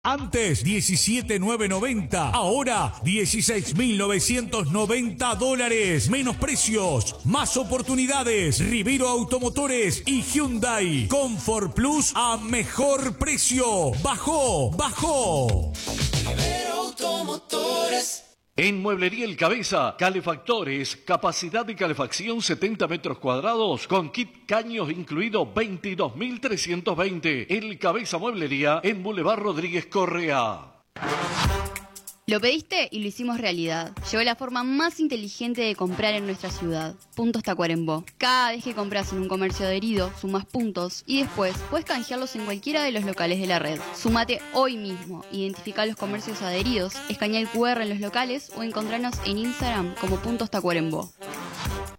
Antes 17.990, ahora $16.990. Menos precios, más oportunidades. Rivero Automotores y Hyundai. Comfort Plus a mejor precio. Bajó. Rivero Automotores. En Mueblería El Cabeza, calefactores, capacidad de calefacción 70 metros cuadrados, con kit caños incluido 22.320. El Cabeza Mueblería en Boulevard Rodríguez Correa. Lo pediste y lo hicimos realidad. Llegó la forma más inteligente de comprar en nuestra ciudad. Puntos Tacuarembó. Cada vez que compras en un comercio adherido, sumas puntos y después puedes canjearlos en cualquiera de los locales de la red. Sumate hoy mismo, identifica los comercios adheridos, escanea el QR en los locales o encontranos en Instagram como Puntos Tacuarembó.